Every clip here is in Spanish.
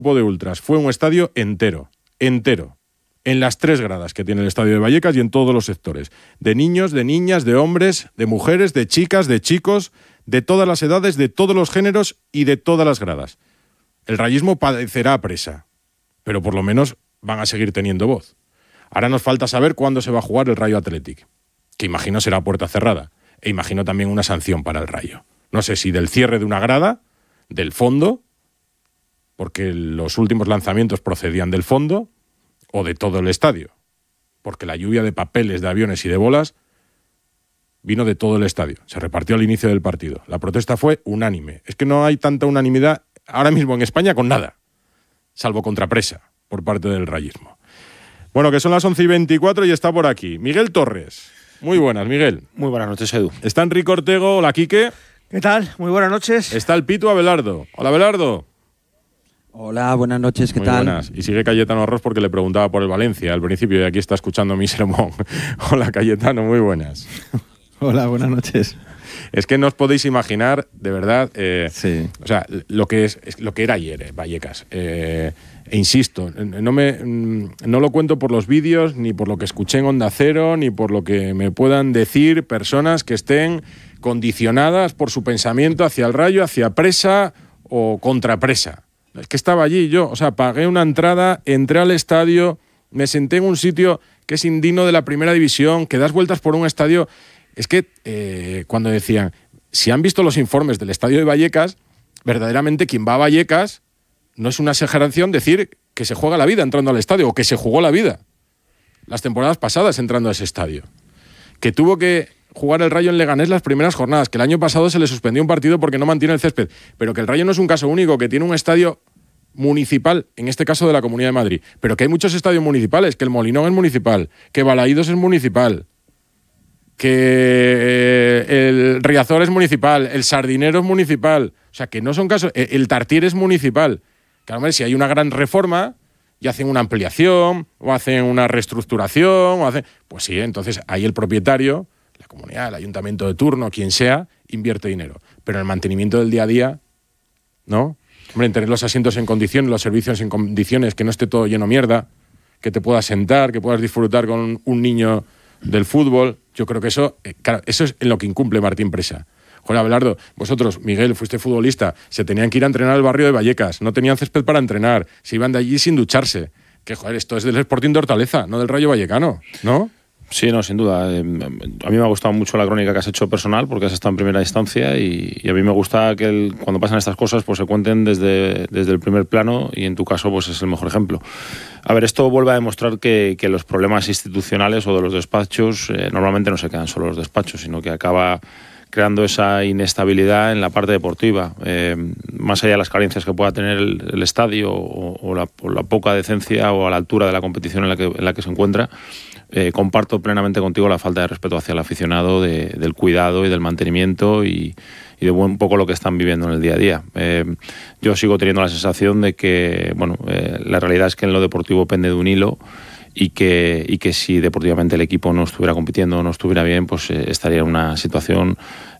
de ultras. Fue un estadio entero, en las 3 gradas que tiene el estadio de Vallecas y en todos los sectores. De niños, de niñas, de hombres, de mujeres, de chicas, de chicos, de todas las edades, de todos los géneros y de todas las gradas. El rayismo padecerá presa, pero por lo menos van a seguir teniendo voz. Ahora nos falta saber cuándo se va a jugar el Rayo Athletic, que imagino será a puerta cerrada, e imagino también una sanción para el Rayo. No sé si del cierre de una grada, del fondo, porque los últimos lanzamientos procedían del fondo, o de todo el estadio, porque la lluvia de papeles, de aviones y de bolas vino de todo el estadio. Se repartió al inicio del partido. La protesta fue unánime. Es que no hay tanta unanimidad ahora mismo en España con nada, salvo contrapresa por parte del rayismo. Bueno, que son las 11:24 y está por aquí Miguel Torres. Muy buenas, Miguel. Muy buenas noches, Edu. Está Enrique Ortego. Hola, Quique. ¿Qué tal? Muy buenas noches. Está el Pitu Abelardo. Hola, Abelardo. Hola, buenas noches, ¿qué Muy tal? Buenas. Y sigue Cayetano Arroz porque le preguntaba por el Valencia al principio y aquí está escuchando mi sermón. Hola, Cayetano, muy buenas. Hola, buenas noches. Es que no os podéis imaginar, de verdad, sí. O sea, lo que era ayer, Vallecas. E insisto, no lo cuento por los vídeos, ni por lo que escuché en Onda Cero, ni por lo que me puedan decir personas que estén condicionadas por su pensamiento hacia el Rayo, hacia presa o contrapresa. Es que estaba allí yo, o sea, pagué una entrada, entré al estadio, me senté en un sitio que es indigno de la primera división, que das vueltas por un estadio. Es que cuando decían, si han visto los informes del estadio de Vallecas, verdaderamente quien va a Vallecas no es una exageración decir que se juega la vida entrando al estadio o que se jugó la vida las temporadas pasadas entrando a ese estadio. Que tuvo que jugar el Rayo en Leganés las primeras jornadas, que el año pasado se le suspendió un partido porque no mantiene el césped, pero que el Rayo no es un caso único, que tiene un estadio municipal, en este caso de la Comunidad de Madrid, pero que hay muchos estadios municipales, que el Molinón es municipal, que Balaídos es municipal, que el Riazor es municipal, el Sardinero es municipal, o sea, que no son casos, el Tartiere es municipal. Que a ver, si hay una gran reforma y hacen una ampliación o hacen una reestructuración, pues sí, entonces ahí el propietario, la comunidad, el ayuntamiento de turno, quien sea, invierte dinero. Pero en el mantenimiento del día a día, ¿no? Hombre, en tener los asientos en condiciones, los servicios en condiciones, que no esté todo lleno de mierda, que te puedas sentar, que puedas disfrutar con un niño del fútbol. Yo creo que eso, claro, eso es en lo que incumple Martín Presa. Joder, Abelardo, vosotros, Miguel, fuiste futbolista, se tenían que ir a entrenar al barrio de Vallecas, no tenían césped para entrenar, se iban de allí sin ducharse. Que, joder, esto es del Sporting de Hortaleza, no del Rayo Vallecano, ¿no? Sí, no, sin duda. A mí me ha gustado mucho la crónica que has hecho personal porque has estado en primera instancia y a mí me gusta que cuando pasan estas cosas pues se cuenten desde el primer plano y en tu caso pues es el mejor ejemplo. A ver, esto vuelve a demostrar que los problemas institucionales o de los despachos normalmente no se quedan solo los despachos, sino que acaba creando esa inestabilidad en la parte deportiva. Más allá de las carencias que pueda tener el estadio o la poca decencia o a la altura de la competición en la que se encuentra, comparto plenamente contigo la falta de respeto hacia el aficionado, del cuidado y del mantenimiento y de un poco lo que están viviendo en el día a día. Yo sigo teniendo la sensación de que la realidad es que en lo deportivo pende de un hilo y que si deportivamente el equipo no estuviera compitiendo o no estuviera bien, pues estaría en una situación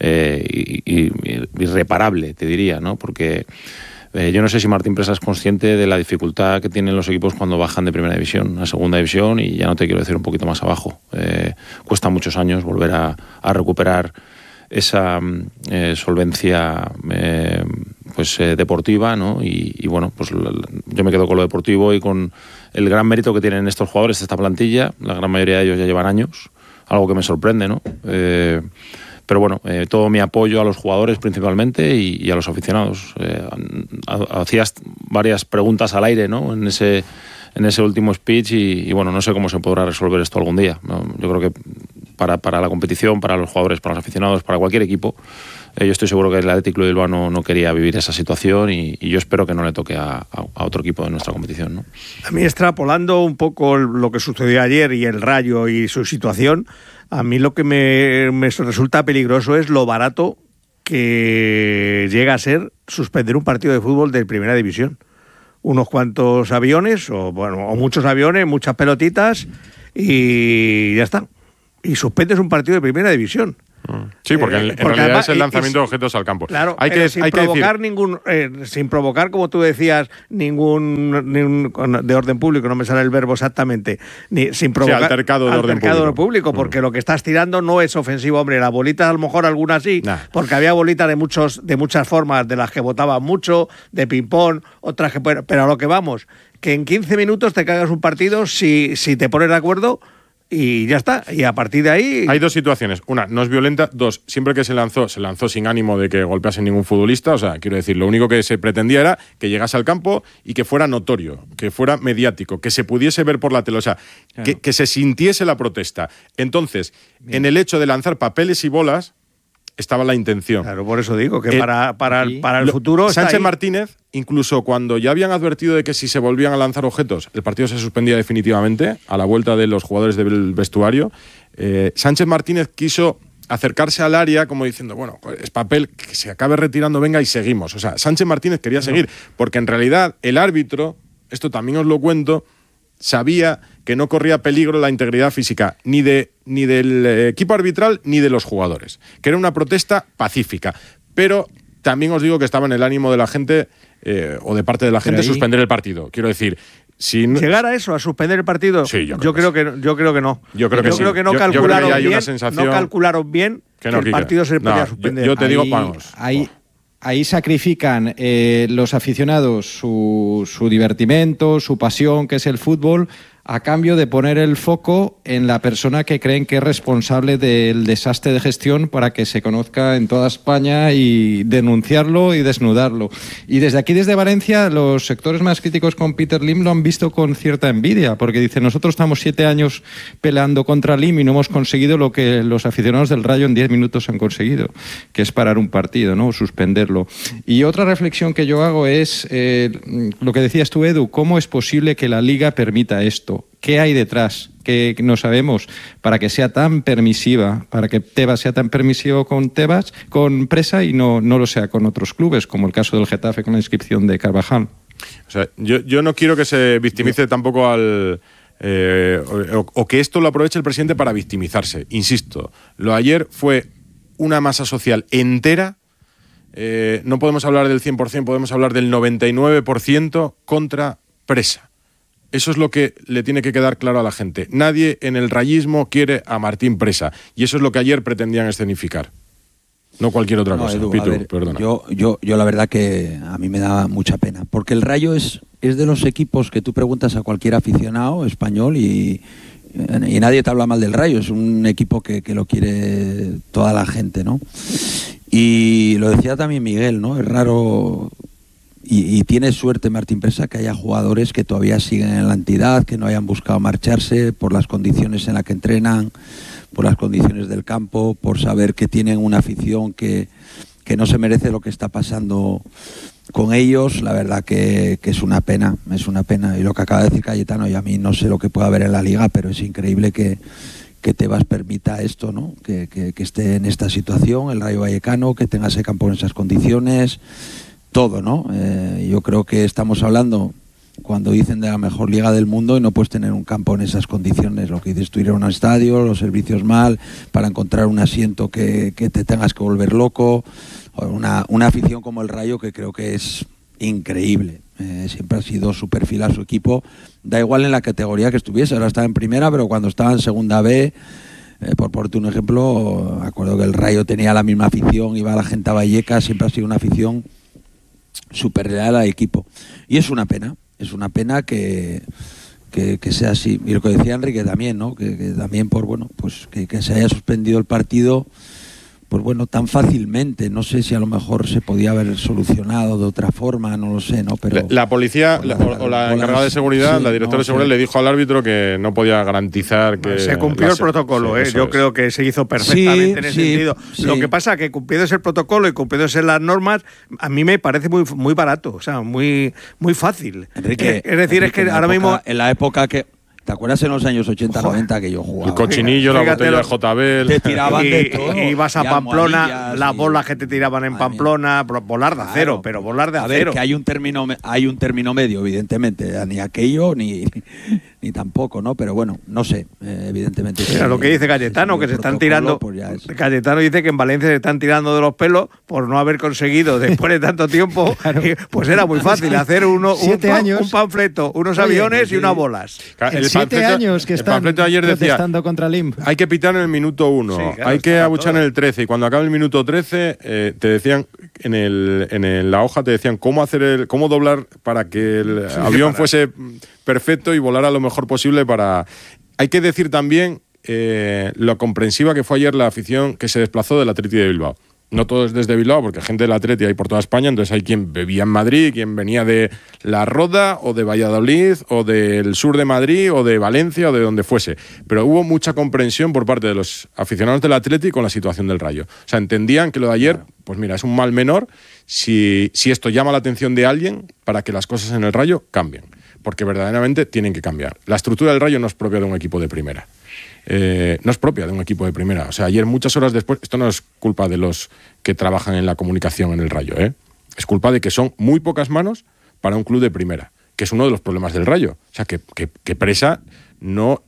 irreparable, te diría, ¿no? Porque yo no sé si Martín Presa es consciente de la dificultad que tienen los equipos cuando bajan de primera división a segunda división y ya no te quiero decir un poquito más abajo. Cuesta muchos años volver a recuperar esa solvencia deportiva, ¿no? Y bueno, pues yo me quedo con lo deportivo y con el gran mérito que tienen estos jugadores de esta plantilla. La gran mayoría de ellos ya llevan años, algo que me sorprende, ¿no? Pero bueno, todo mi apoyo a los jugadores principalmente y a los aficionados. Hacías varias preguntas al aire, ¿no? En ese último speech y bueno, no sé cómo se podrá resolver esto algún día, ¿no? Yo creo que para la competición, para los jugadores, para los aficionados, para cualquier equipo, yo estoy seguro que el Athletic Club de Bilbao no quería vivir esa situación y yo espero que no le toque a otro equipo de nuestra competición, ¿no? A mí, extrapolando un poco lo que sucedió ayer y el Rayo y su situación, a mí lo que me resulta peligroso es lo barato que llega a ser suspender un partido de fútbol de primera división. Unos cuantos aviones, o muchos aviones, muchas pelotitas y ya está. Y suspendes un partido de primera división. Sí, porque en realidad además, es el lanzamiento de objetos al campo. Claro, hay pero que, sin hay que provocar decir, sin provocar, como tú decías, ningún de orden público, no me sale el verbo exactamente, sin provocar altercado de orden público. Porque lo que estás tirando no es ofensivo, hombre. Las bolitas a lo mejor algunas sí, porque había bolitas de muchas formas, de las que botaban mucho, de ping-pong, otras que... Pero a lo que vamos, que en 15 minutos te cagas un partido si te pones de acuerdo y ya está. Y a partir de ahí... Hay dos situaciones. Una, no es violenta. Dos, siempre que se lanzó sin ánimo de que golpease ningún futbolista. O sea, quiero decir, lo único que se pretendía era que llegase al campo y que fuera notorio, que fuera mediático, que se pudiese ver por la tele. O sea, claro, que se sintiese la protesta. Entonces, en el hecho de lanzar papeles y bolas, estaba la intención. Claro, por eso digo que para el futuro... Sánchez Martínez, incluso cuando ya habían advertido de que si se volvían a lanzar objetos, el partido se suspendía definitivamente a la vuelta de los jugadores del vestuario, Sánchez Martínez quiso acercarse al área como diciendo, bueno, es papel, que se acabe retirando, venga y seguimos. O sea, Sánchez Martínez quería seguir, porque en realidad el árbitro, esto también os lo cuento, sabía que no corría peligro la integridad física ni del equipo arbitral ni de los jugadores, que era una protesta pacífica, pero también os digo que estaba en el ánimo de la gente o de parte de la gente suspender el partido. Quiero decir, si no... ¿Llegar a eso, a suspender el partido? Sí, yo creo que no. Yo creo que no calcularon bien que el partido se podía suspender. Yo te digo, vamos. Ahí sacrifican los aficionados su divertimento, su pasión, que es el fútbol, a cambio de poner el foco en la persona que creen que es responsable del desastre de gestión para que se conozca en toda España y denunciarlo y desnudarlo. Y desde aquí, desde Valencia, los sectores más críticos con Peter Lim lo han visto con cierta envidia, porque dicen, nosotros estamos 7 años peleando contra Lim y no hemos conseguido lo que los aficionados del Rayo en 10 minutos han conseguido, que es parar un partido, ¿no? Suspenderlo. Y otra reflexión que yo hago es lo que decías tú, Edu, ¿cómo es posible que la Liga permita esto? ¿Qué hay detrás? Que no sabemos para que sea tan permisiva, para que Tebas sea tan permisivo con Presa y no lo sea con otros clubes, como el caso del Getafe con la inscripción de Carvajal. O sea, yo no quiero que se victimice tampoco al... o que esto lo aproveche el presidente para victimizarse. Insisto, lo ayer fue una masa social entera. No podemos hablar del 100%, podemos hablar del 99% contra Presa. Eso es lo que le tiene que quedar claro a la gente. Nadie en el rayismo quiere a Martín Presa. Y eso es lo que ayer pretendían escenificar. No cualquier otra cosa. Edu, Pitu, perdona. Yo la verdad que a mí me da mucha pena. Porque el Rayo es de los equipos que tú preguntas a cualquier aficionado español y nadie te habla mal del Rayo. Es un equipo que lo quiere toda la gente, ¿no? Y lo decía también Miguel, ¿no? Es raro... Y tiene suerte Martín Presa que haya jugadores que todavía siguen en la entidad, que no hayan buscado marcharse por las condiciones en las que entrenan, por las condiciones del campo, por saber que tienen una afición que no se merece lo que está pasando con ellos. La verdad que es una pena, es una pena. Y lo que acaba de decir Cayetano, y a mí no sé lo que pueda haber en la Liga, pero es increíble que Tebas permita esto, ¿no? Que esté en esta situación, el Rayo Vallecano, que tenga ese campo en esas condiciones... Todo, ¿no? Yo creo que estamos hablando, cuando dicen de la mejor liga del mundo, y no puedes tener un campo en esas condiciones. Lo que dices tú, ir a un estadio, los servicios mal, para encontrar un asiento que te tengas que volver loco. Una afición como el Rayo que creo que es increíble. Siempre ha sido súper fiel a su equipo. Da igual en la categoría que estuviese. Ahora está en primera, pero cuando estaba en segunda B... por ponerte un ejemplo, acuerdo que el Rayo tenía la misma afición, iba la gente a Vallecas, siempre ha sido una afición súper leal al equipo. Y es una pena que sea así. Y lo que decía Enrique también, ¿no? Que también que se haya suspendido el partido, pues bueno, tan fácilmente. No sé si a lo mejor se podía haber solucionado de otra forma, no lo sé, ¿no? Pero la policía o la encargada de seguridad, sí, la directora de seguridad, le dijo al árbitro que no podía garantizar que... Se cumplió el protocolo, sí, yo creo que se hizo perfectamente en ese sentido. Sí. Lo que pasa es que cumpliéndose el protocolo y cumpliéndose las normas, a mí me parece muy barato, o sea, muy fácil. Enrique, es decir, es que ahora mismo... En la época que... ¿Te acuerdas en los años 80-90 que yo jugaba? El cochinillo, la botella de JBL. Te tiraban de todo. Y ibas a Pamplona, las bolas que te tiraban en Pamplona, volar de acero, claro, pero volar de acero. A ver, que hay un término medio, evidentemente. Ni aquello, ni ni tampoco, ¿no? Pero bueno, no sé, evidentemente. Mira, lo que dice Cayetano, que se están tirando. Pues Cayetano dice que en Valencia se están tirando de los pelos por no haber conseguido, después de tanto tiempo, claro. Pues era muy fácil hacer un panfleto, unos aviones y unas bolas. El 7 años que están ayer protestando contra el IMP. Hay que pitar en el minuto 1, sí, claro, hay que abuchar en el 13, y cuando acabe el minuto 13 te decían, en la hoja te decían cómo doblar para que el avión fuese perfecto y volara lo mejor posible para... Hay que decir también lo comprensiva que fue ayer la afición que se desplazó del Atleti de Bilbao. No todo es desde Bilbao, porque gente del Atleti hay por toda España, entonces hay quien vivía en Madrid, quien venía de La Roda, o de Valladolid, o del sur de Madrid, o de Valencia, o de donde fuese. Pero hubo mucha comprensión por parte de los aficionados del Atleti con la situación del Rayo. O sea, entendían que lo de ayer, pues mira, es un mal menor si esto llama la atención de alguien para que las cosas en el Rayo cambien. Porque verdaderamente tienen que cambiar. La estructura del Rayo no es propia de un equipo de primera. No es propia de un equipo de primera. O sea, ayer, muchas horas después, esto no es culpa de los que trabajan en la comunicación en el Rayo, es culpa de que son muy pocas manos para un club de primera, que es uno de los problemas del Rayo. O sea, que Presa no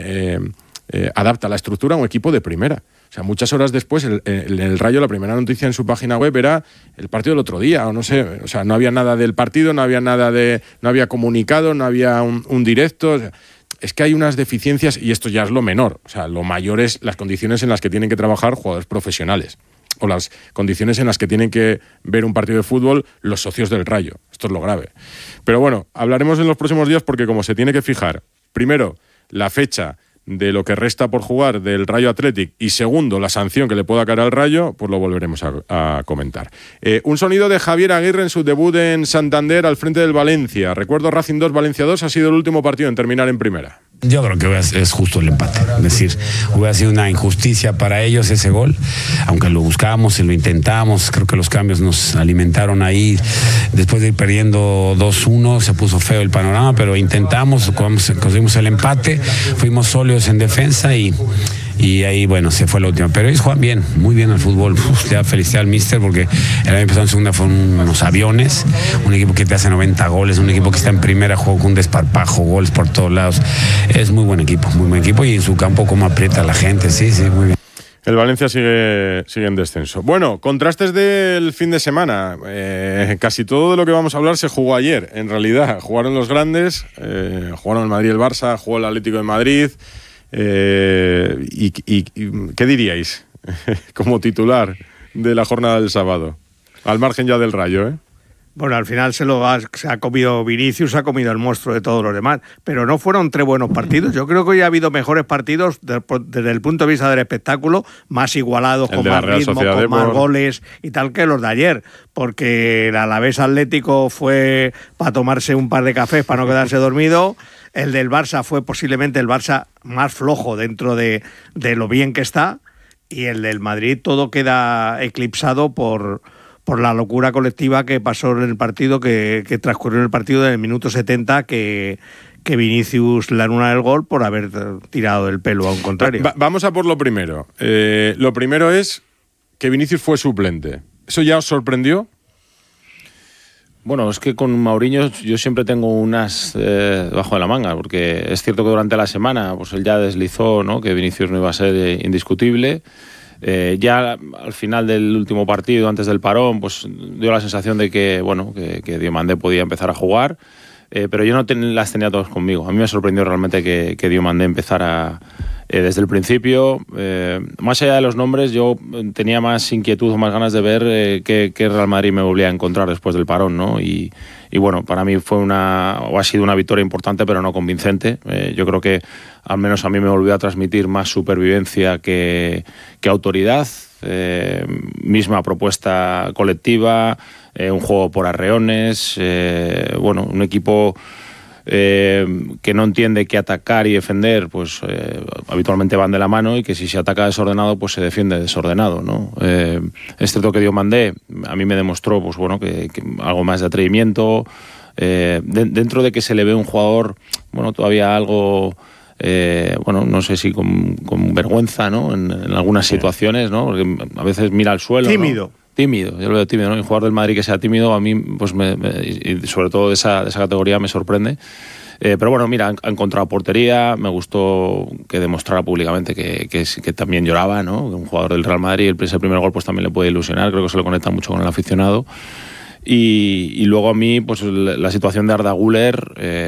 adapta la estructura a un equipo de primera. O sea, muchas horas después, el Rayo, la primera noticia en su página web era el partido del otro día, o no sé, o sea, no había nada del partido, no había comunicado, no había un directo. O sea, es que hay unas deficiencias, y esto ya es lo menor. O sea, lo mayor es las condiciones en las que tienen que trabajar jugadores profesionales, o las condiciones en las que tienen que ver un partido de fútbol los socios del Rayo. Esto es lo grave. Pero bueno, hablaremos en los próximos días, porque como se tiene que fijar, primero, la fecha de lo que resta por jugar del Rayo Athletic, y segundo, la sanción que le pueda caer al Rayo, pues lo volveremos a comentar. Un sonido de Javier Aguirre en su debut en Santander al frente del Valencia. Recuerdo, Racing 2, Valencia 2, ha sido el último partido en terminar en primera. Yo creo que es justo el empate. Es decir, hubiera sido una injusticia para ellos ese gol, aunque lo buscábamos y lo intentamos. Creo que los cambios nos alimentaron ahí. Después de ir perdiendo 2-1, se puso feo el panorama, pero intentamos, conseguimos el empate, fuimos sólidos en defensa y ahí, bueno, se fue la última. Pero ellos juegan bien, muy bien al fútbol. Le da felicidad al míster, porque el año pasado en segunda fueron unos aviones, un equipo que te hace 90 goles, un equipo que está en primera, juega con un desparpajo, goles por todos lados. Es muy buen equipo, y en su campo cómo aprieta a la gente, sí, muy bien. El Valencia sigue en descenso. Bueno, contrastes del fin de semana. Casi todo de lo que vamos a hablar se jugó ayer. En realidad, jugaron los grandes, jugaron el Madrid y el Barça, jugó el Atlético de Madrid. ¿Y qué diríais como titular de la jornada del sábado? Al margen ya del Rayo, Bueno, al final se ha comido Vinicius, se ha comido el monstruo de todos los demás, pero no fueron 3 buenos partidos. Yo creo que hoy ha habido mejores partidos desde el punto de vista del espectáculo, más igualados, con más ritmo, con más goles y tal, que los de ayer, porque el Alavés Atlético fue para tomarse un par de cafés para no quedarse dormido. El del Barça fue posiblemente el Barça más flojo dentro de lo bien que está, y el del Madrid todo queda eclipsado por la locura colectiva que pasó en el partido, que transcurrió en el partido del minuto 70, que Vinicius le anula el gol por haber tirado del pelo a un contrario. Vamos a por lo primero. Lo primero es que Vinicius fue suplente. ¿Eso ya os sorprendió? Bueno, es que con Mauriño yo siempre tengo unas bajo de la manga, porque es cierto que durante la semana pues él ya deslizó, ¿no?, que Vinicius no iba a ser indiscutible. Ya al final del último partido, antes del parón, pues dio la sensación de que, bueno, que Diomandé podía empezar a jugar, pero yo no las tenía todas conmigo. A mí me sorprendió realmente que Diomandé empezara desde el principio. Más allá de los nombres, yo tenía más inquietud o más ganas de ver qué Real Madrid me volvía a encontrar después del parón, ¿no? Y bueno, para mí ha sido una victoria importante, pero no convincente. Yo creo que al menos a mí me volvió a transmitir más supervivencia que autoridad. Misma propuesta colectiva, un juego por arreones, bueno, un equipo que no entiende que atacar y defender pues habitualmente van de la mano, y que si se ataca desordenado pues se defiende desordenado, ¿no? Es cierto que Diomandé a mí me demostró pues bueno que algo más de atrevimiento, dentro de que se le ve un jugador bueno todavía algo bueno, no sé si con vergüenza, ¿no?, en algunas situaciones, ¿no?, porque a veces mira al suelo, tímido, ¿no? Tímido, yo lo veo tímido, ¿no? Y un jugador del Madrid que sea tímido, a mí, pues y sobre todo de esa categoría, me sorprende. Pero bueno, mira, ha encontrado portería, me gustó que demostrara públicamente que también lloraba, ¿no? Un jugador del Real Madrid, ese primer gol pues también le puede ilusionar, creo que se le conecta mucho con el aficionado. Y luego a mí, pues la situación de Arda Güler,